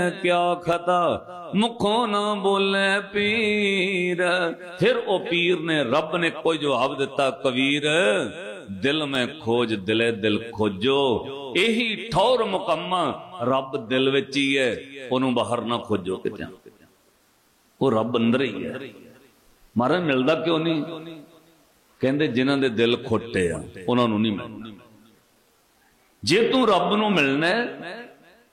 क्या खता मुखों ना बोले पीर। फिर ओ पीर ने रब ने कोई जवाब दिता, कबीर दिल में खोज दिले दिल खोजो। यही ठौर मुकम्मा रब दिल विच ही है, ओनू बाहर ना खोजो किते। वो रब अंदर ही है। महाराज मिलदा क्यों नहीं? कहंदे जिन्हां दे दिल खोटे आ उन्हां नूं नहीं मिलना। जे तू रब नूं मिलना